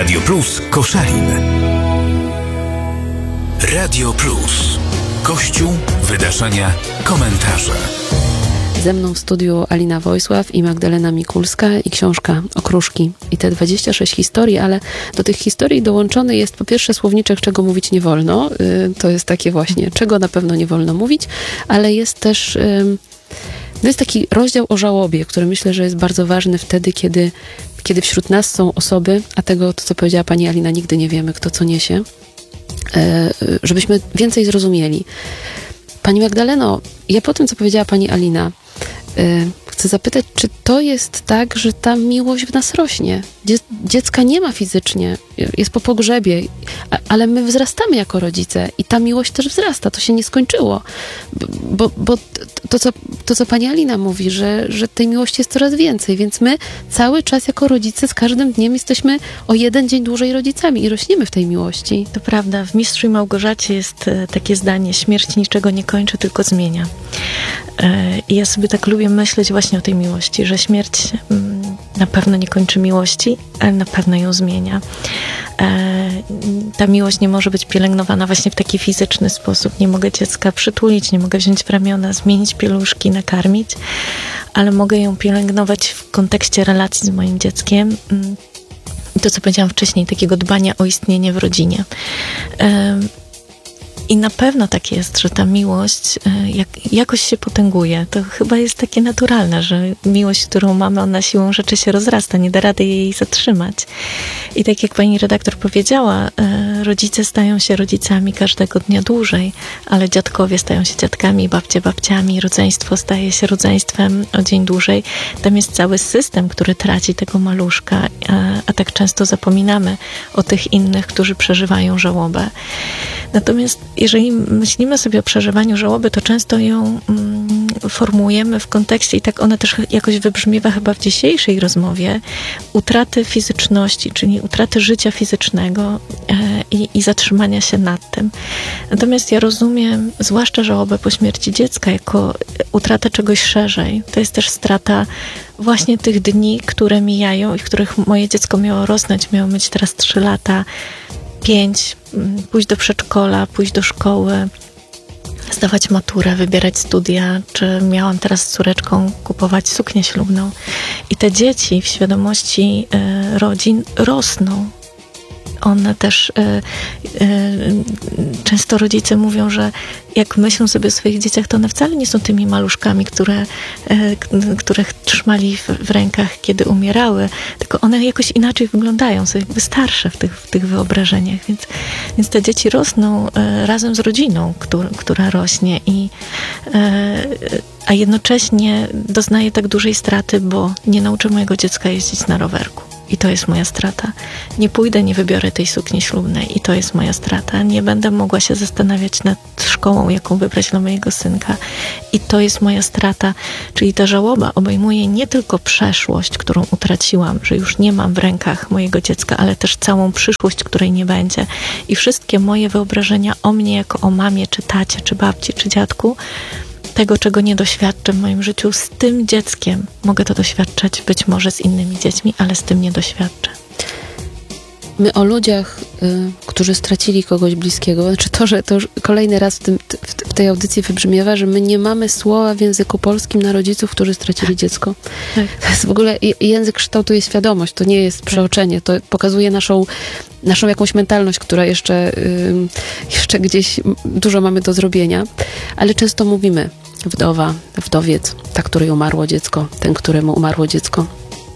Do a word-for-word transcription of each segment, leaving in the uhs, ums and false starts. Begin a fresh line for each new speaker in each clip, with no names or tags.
Radio Plus Koszalin. Radio Plus. Kościół, wydarzenia, komentarze.
Ze mną w studiu Alina Wojsław i Magdalena Mikulska i książka Okruszki. I te dwadzieścia sześć historii, ale do tych historii dołączony jest po pierwsze słowniczek, czego mówić nie wolno. Yy, to jest takie właśnie, czego na pewno nie wolno mówić, ale jest też... Yy, to jest taki rozdział o żałobie, który myślę, że jest bardzo ważny wtedy, kiedy, kiedy wśród nas są osoby, a tego, to co powiedziała pani Alina, nigdy nie wiemy, kto co niesie, yy, żebyśmy więcej zrozumieli. Pani Magdaleno, ja po tym, co powiedziała pani Alina, yy, chcę zapytać, czy to jest tak, że ta miłość w nas rośnie? Dzie- dziecka nie ma fizycznie, jest po pogrzebie, a, ale my wzrastamy jako rodzice i ta miłość też wzrasta, to się nie skończyło. Bo, bo to, co, to, co pani Alina mówi, że, że tej miłości jest coraz więcej, więc my cały czas jako rodzice z każdym dniem jesteśmy o jeden dzień dłużej rodzicami i rośniemy w tej miłości.
To prawda, w Mistrzu i Małgorzacie jest takie zdanie: śmierć niczego nie kończy, tylko zmienia. I ja sobie tak lubię myśleć właśnie o tej miłości, że śmierć na pewno nie kończy miłości, ale na pewno ją zmienia. Ta miłość nie może być pielęgnowana właśnie w taki fizyczny sposób. Nie mogę dziecka przytulić, nie mogę wziąć w ramiona, zmienić pieluszki, nakarmić, ale mogę ją pielęgnować w kontekście relacji z moim dzieckiem. To, co powiedziałam wcześniej, takiego dbania o istnienie w rodzinie. I na pewno tak jest, że ta miłość jak, jakoś się potęguje. To chyba jest takie naturalne, że miłość, którą mamy, ona siłą rzeczy się rozrasta, nie da rady jej zatrzymać. I tak jak pani redaktor powiedziała, rodzice stają się rodzicami każdego dnia dłużej, ale dziadkowie stają się dziadkami, babcie babciami, rodzeństwo staje się rodzeństwem o dzień dłużej. Tam jest cały system, który traci tego maluszka, a, a tak często zapominamy o tych innych, którzy przeżywają żałobę. Natomiast jeżeli myślimy sobie o przeżywaniu żałoby, to często ją mm, formułujemy w kontekście, i tak ona też jakoś wybrzmiewa chyba w dzisiejszej rozmowie, utraty fizyczności, czyli utraty życia fizycznego e, i, i zatrzymania się nad tym. Natomiast ja rozumiem, zwłaszcza żałobę po śmierci dziecka, jako utratę czegoś szerzej. To jest też strata właśnie tych dni, które mijają i w których moje dziecko miało rosnąć, miało mieć teraz trzy lata, pięć, pójść do przedszkola, pójść do szkoły, zdawać maturę, wybierać studia, czy miałam teraz z córeczką kupować suknię ślubną. I te dzieci w świadomości y, rodzin rosną. One też, y, y, często rodzice mówią, że jak myślą sobie o swoich dzieciach, to one wcale nie są tymi maluszkami, które, y, których trzymali w, w rękach, kiedy umierały, tylko one jakoś inaczej wyglądają, są jakby starsze w tych, w tych wyobrażeniach, więc, więc te dzieci rosną y, razem z rodziną, który, która rośnie, i, y, a jednocześnie doznaję tak dużej straty, bo nie nauczę mojego dziecka jeździć na rowerku. I to jest moja strata. Nie pójdę, nie wybiorę tej sukni ślubnej i to jest moja strata. Nie będę mogła się zastanawiać nad szkołą, jaką wybrać dla mojego synka i to jest moja strata. Czyli ta żałoba obejmuje nie tylko przeszłość, którą utraciłam, że już nie mam w rękach mojego dziecka, ale też całą przyszłość, której nie będzie. I wszystkie moje wyobrażenia o mnie jako o mamie, czy tacie, czy babci, czy dziadku, tego, czego nie doświadczę w moim życiu z tym dzieckiem. Mogę to doświadczać być może z innymi dziećmi, ale z tym nie doświadczę.
My o ludziach, y, którzy stracili kogoś bliskiego, znaczy to, że to już kolejny raz w, tym, w, w tej audycji wybrzmiewa, że my nie mamy słowa w języku polskim na rodziców, którzy stracili dziecko. Tak. To jest w ogóle, język kształtuje świadomość, to nie jest przeoczenie, to pokazuje naszą, naszą jakąś mentalność, która jeszcze, y, jeszcze gdzieś dużo mamy do zrobienia, ale często mówimy wdowa, wdowiec, ta, której umarło dziecko, ten, któremu umarło dziecko.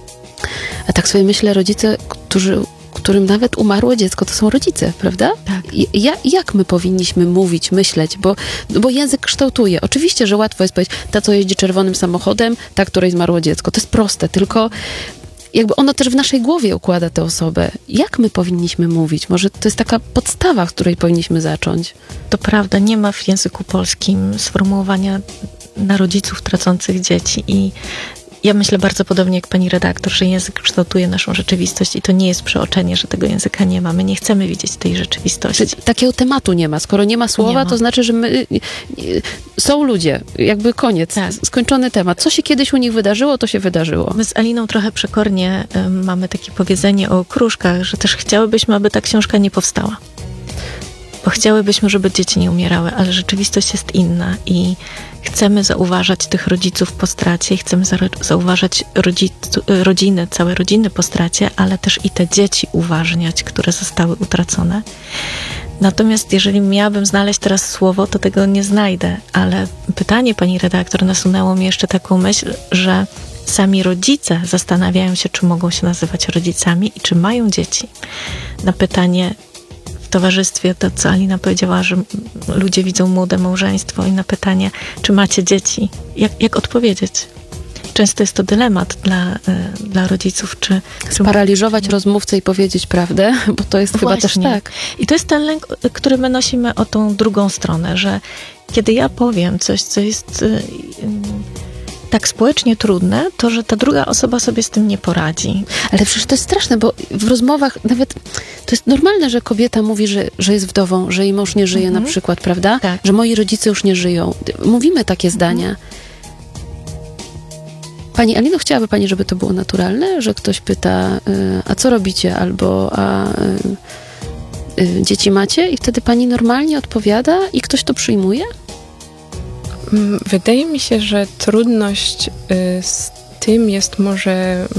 A tak sobie myślę, rodzice, którzy którym nawet umarło dziecko, to są rodzice, prawda?
Tak.
I, ja, jak my powinniśmy mówić, myśleć, bo, bo język kształtuje. Oczywiście, że łatwo jest powiedzieć, ta, co jeździ czerwonym samochodem, ta, której zmarło dziecko. To jest proste, tylko jakby ono też w naszej głowie układa tę osobę. Jak my powinniśmy mówić? Może to jest taka podstawa, z której powinniśmy zacząć?
To prawda, nie ma w języku polskim sformułowania na rodziców tracących dzieci i Ja myślę bardzo podobnie jak pani redaktor, że język kształtuje naszą rzeczywistość i to nie jest przeoczenie, że tego języka nie ma. My nie chcemy widzieć tej rzeczywistości.
Czy takiego tematu nie ma. Skoro nie ma słowa,
Nie ma.
to znaczy, że my, są ludzie. Jakby koniec.
Tak.
Skończony temat. Co się kiedyś u nich wydarzyło, to się wydarzyło.
My z Aliną trochę przekornie y, mamy takie powiedzenie o okruszkach, że też chciałybyśmy, aby ta książka nie powstała. Bo chciałybyśmy, żeby dzieci nie umierały, ale rzeczywistość jest inna i chcemy zauważać tych rodziców po stracie i chcemy za, zauważać rodzic, rodziny, całe rodziny po stracie, ale też i te dzieci uważniać, które zostały utracone. Natomiast jeżeli miałabym znaleźć teraz słowo, to tego nie znajdę, ale pytanie pani redaktor nasunęło mi jeszcze taką myśl, że sami rodzice zastanawiają się, czy mogą się nazywać rodzicami i czy mają dzieci. Na pytanie w towarzystwie, to co Alina powiedziała, że ludzie widzą młode małżeństwo i na pytanie, czy macie dzieci, jak, jak odpowiedzieć? Często jest to dylemat dla, y, dla rodziców, czy...
Sparaliżować czy... rozmówcę i powiedzieć prawdę, bo to jest
Właśnie.
chyba też tak.
I to jest ten lęk, który my nosimy o tą drugą stronę, że kiedy ja powiem coś, co jest... Y, y, tak społecznie trudne, to, że ta druga osoba sobie z tym nie poradzi.
Ale przecież to jest straszne, bo w rozmowach nawet to jest normalne, że kobieta mówi, że, że jest wdową, że jej mąż nie żyje
Mhm.
na przykład, prawda?
Tak.
Że moi rodzice już nie żyją. Mówimy takie zdania. Pani Alino, chciałaby pani, żeby to było naturalne? Że ktoś pyta, y, a co robicie? Albo a y, y, dzieci macie? I wtedy pani normalnie odpowiada i ktoś to przyjmuje?
Wydaje mi się, że trudność z tym jest może,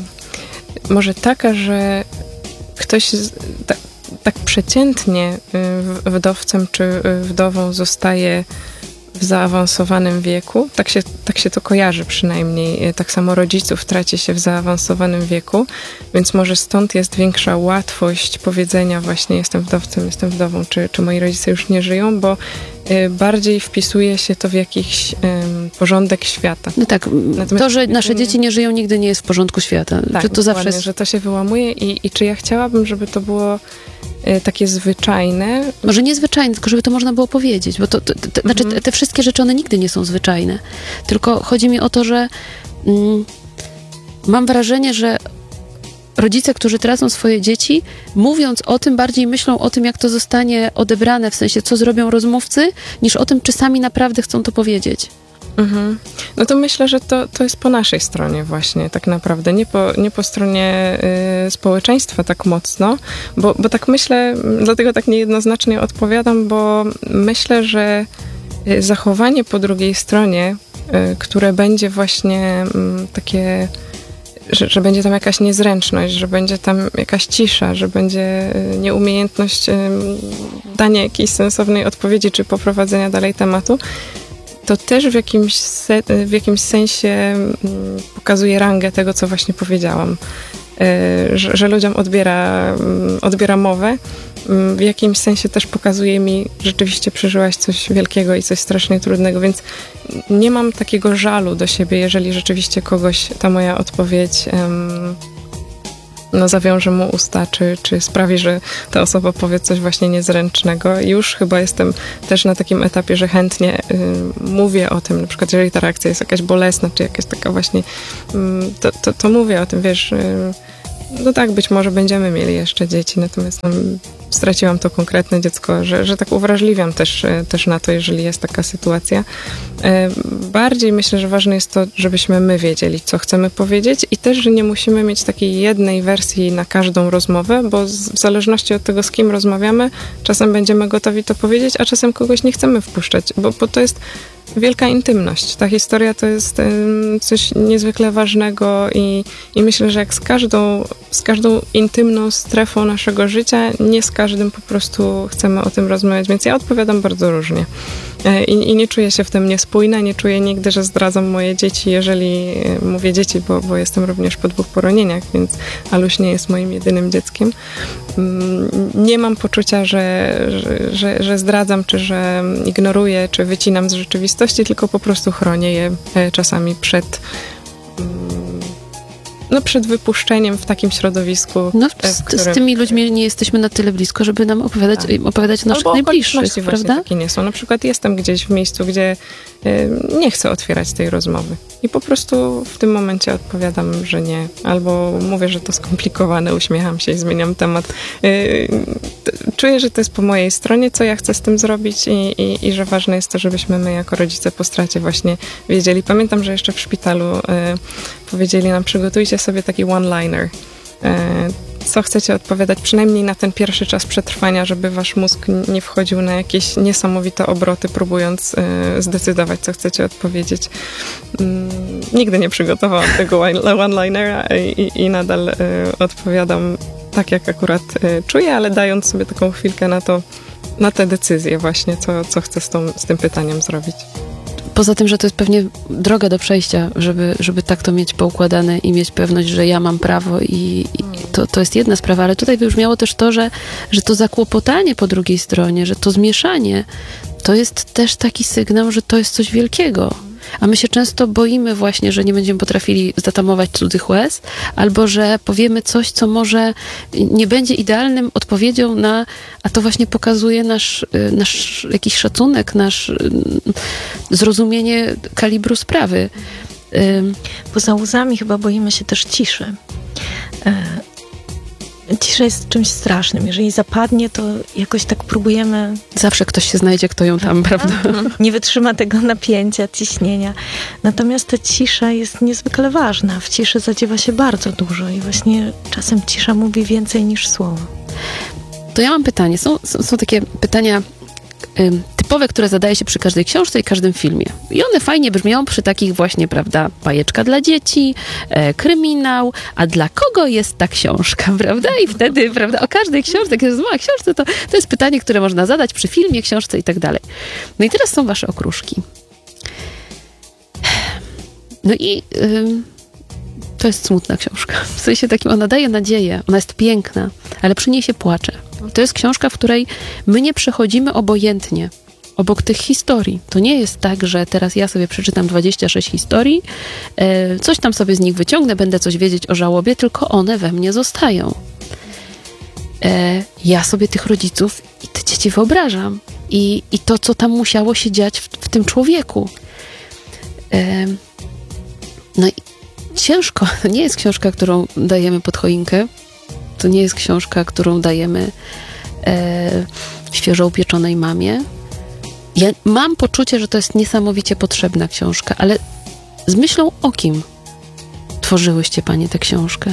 może taka, że ktoś tak, tak przeciętnie wdowcem czy wdową zostaje w zaawansowanym wieku. Tak się, tak się to kojarzy przynajmniej. Tak samo rodziców traci się w zaawansowanym wieku, więc może stąd jest większa łatwość powiedzenia właśnie jestem wdowcem, jestem wdową, czy, czy moi rodzice już nie żyją, bo bardziej wpisuje się to w jakiś um, porządek świata.
No tak,
Natomiast
to, że nasze dzieci nie żyją, nigdy nie jest w porządku świata.
Tak,
że to zawsze jest...
że to się wyłamuje i, i czy ja chciałabym, żeby to było y, takie zwyczajne.
Może nie zwyczajne, tylko żeby to można było powiedzieć, bo to, to, to, to
Mhm.
znaczy te wszystkie rzeczy, one nigdy nie są zwyczajne. Tylko chodzi mi o to, że mm, mam wrażenie, że rodzice, którzy tracą swoje dzieci, mówiąc o tym, bardziej myślą o tym, jak to zostanie odebrane, w sensie, co zrobią rozmówcy, niż o tym, czy sami naprawdę chcą to powiedzieć.
Mhm. No to myślę, że to, to jest po naszej stronie właśnie tak naprawdę, nie po, nie po stronie y, społeczeństwa tak mocno, bo, bo tak myślę, dlatego tak niejednoznacznie odpowiadam, bo myślę, że y, zachowanie po drugiej stronie, y, które będzie właśnie y, takie... Że, że będzie tam jakaś niezręczność, że będzie tam jakaś cisza, że będzie nieumiejętność dania jakiejś sensownej odpowiedzi czy poprowadzenia dalej tematu, to też w jakimś, se, w jakimś sensie pokazuje rangę tego, co właśnie powiedziałam. Że, że ludziom odbiera, odbiera mowę, w jakimś sensie też pokazuje mi, rzeczywiście przeżyłaś coś wielkiego i coś strasznie trudnego, więc nie mam takiego żalu do siebie, jeżeli rzeczywiście kogoś ta moja odpowiedź um, no, zawiąże mu usta, czy, czy sprawi, że ta osoba powie coś właśnie niezręcznego. I już chyba jestem też na takim etapie, że chętnie y, mówię o tym, na przykład jeżeli ta reakcja jest jakaś bolesna, czy jakaś taka właśnie, y, to, to, to mówię o tym, wiesz, y, no tak, być może będziemy mieli jeszcze dzieci, natomiast no, straciłam to konkretne dziecko, że, że tak uwrażliwiam też, też na to, jeżeli jest taka sytuacja. Bardziej myślę, że ważne jest to, żebyśmy my wiedzieli, co chcemy powiedzieć i też, że nie musimy mieć takiej jednej wersji na każdą rozmowę, bo w zależności od tego, z kim rozmawiamy, czasem będziemy gotowi to powiedzieć, a czasem kogoś nie chcemy wpuszczać, bo, bo to jest wielka intymność. Ta historia to jest um, coś niezwykle ważnego i, i myślę, że jak z każdą, z każdą intymną strefą naszego życia, nie z każdym po prostu chcemy o tym rozmawiać, więc ja odpowiadam bardzo różnie. I, i nie czuję się w tym niespójna, nie czuję nigdy, że zdradzam moje dzieci, jeżeli mówię dzieci, bo, bo jestem również po dwóch poronieniach, więc Aluś nie jest moim jedynym dzieckiem. Nie mam poczucia, że, że, że, że zdradzam, czy że ignoruję, czy wycinam z rzeczywistości, tylko po prostu chronię je czasami przed no, przed wypuszczeniem w takim środowisku,
No,
e,
z,
w którym...
z tymi ludźmi nie jesteśmy na tyle blisko, żeby nam opowiadać,
Tak.
opowiadać o naszych
Albo
najbliższych,
okoliczności właśnie
prawda?
takie nie są. Na przykład jestem gdzieś w miejscu, gdzie y, nie chcę otwierać tej rozmowy i po prostu w tym momencie odpowiadam, że nie. Albo mówię, że to skomplikowane, uśmiecham się i zmieniam temat. Y, t- czuję, że to jest po mojej stronie, co ja chcę z tym zrobić i, i, i że ważne jest to, żebyśmy my jako rodzice po stracie właśnie wiedzieli. Pamiętam, że jeszcze w szpitalu y, powiedzieli nam, przygotujcie sobie taki one-liner. Y, co chcecie odpowiadać, przynajmniej na ten pierwszy czas przetrwania, żeby wasz mózg nie wchodził na jakieś niesamowite obroty, próbując y, zdecydować, co chcecie odpowiedzieć. Mm, nigdy nie przygotowałam tego one-linera i, i, i nadal y, odpowiadam tak, jak akurat y, czuję, ale dając sobie taką chwilkę na to, na tę decyzję właśnie, co, co chcę z, tą, z tym pytaniem zrobić.
Poza tym, że to jest pewnie droga do przejścia, żeby, żeby tak to mieć poukładane i mieć pewność, że ja mam prawo i, i to, to jest jedna sprawa, ale tutaj wybrzmiało też to, że, że to zakłopotanie po drugiej stronie, że to zmieszanie, to jest też taki sygnał, że to jest coś wielkiego. A my się często boimy właśnie, że nie będziemy potrafili zatamować cudzych łez, albo że powiemy coś, co może nie będzie idealnym odpowiedzią na, a to właśnie pokazuje nasz, nasz jakiś szacunek, nasz zrozumienie kalibru sprawy.
Poza łzami chyba boimy się też ciszy. Cisza jest czymś strasznym. Jeżeli zapadnie, to jakoś tak próbujemy...
Zawsze ktoś się znajdzie, kto ją tam, prawda?
Nie wytrzyma tego napięcia, ciśnienia. Natomiast ta cisza jest niezwykle ważna. W ciszy zadziewa się bardzo dużo i właśnie czasem cisza mówi więcej niż słowo.
To ja mam pytanie. Są, są, są takie pytania ym, typowe, które zadaje się przy każdej książce i każdym filmie. I one fajnie brzmią przy takich właśnie, prawda, bajeczka dla dzieci, e, kryminał, a dla kogo jest ta książka, prawda? I wtedy, prawda, o każdej książce, jak się rozmawia o książce, to, to jest pytanie, które można zadać przy filmie, książce i tak dalej. No i teraz są wasze okruszki. No i ym, to jest smutna książka. W sensie takim, ona daje nadzieję, ona jest piękna, ale przy niej się płacze. To jest książka, w której my nie przechodzimy obojętnie obok tych historii. To nie jest tak, że teraz ja sobie przeczytam dwadzieścia sześć historii, e, coś tam sobie z nich wyciągnę, będę coś wiedzieć o żałobie, tylko one we mnie zostają. E, ja sobie tych rodziców i te dzieci wyobrażam. I, i to, co tam musiało się dziać w, w tym człowieku. E, no i ciężko. To nie jest książka, którą dajemy pod choinkę. To nie jest książka, którą dajemy e, świeżo upieczonej mamie. Ja mam poczucie, że to jest niesamowicie potrzebna książka, ale z myślą o kim tworzyłyście panie tę książkę?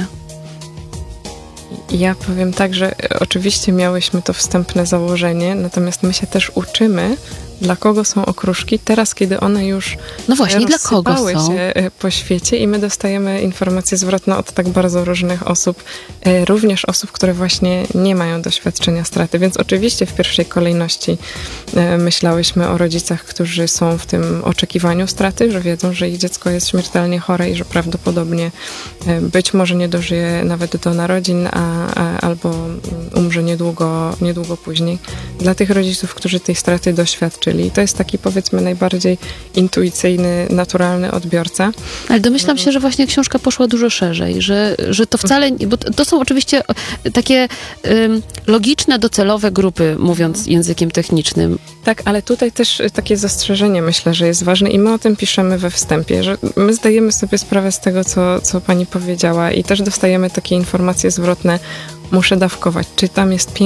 Ja powiem tak, że oczywiście miałyśmy to wstępne założenie, natomiast my się też uczymy, dla kogo są okruszki, teraz kiedy one już
No właśnie, dla kogo
rozsypały
są?
się po świecie i my dostajemy informacje zwrotne od tak bardzo różnych osób, również osób, które właśnie nie mają doświadczenia straty, więc oczywiście w pierwszej kolejności myślałyśmy o rodzicach, którzy są w tym oczekiwaniu straty, że wiedzą, że ich dziecko jest śmiertelnie chore i że prawdopodobnie być może nie dożyje nawet do narodzin, a, a, albo umrze niedługo, niedługo później. Dla tych rodziców, którzy tej straty doświadczyli, czyli to jest taki, powiedzmy, najbardziej intuicyjny, naturalny odbiorca.
Ale domyślam się, że właśnie książka poszła dużo szerzej, że, że to wcale, bo to są oczywiście takie um, logiczne, docelowe grupy, mówiąc językiem technicznym.
Tak, ale tutaj też takie zastrzeżenie myślę, że jest ważne i my o tym piszemy we wstępie, że my zdajemy sobie sprawę z tego, co, co pani powiedziała i też dostajemy takie informacje zwrotne, muszę dawkować, czy tam jest piękne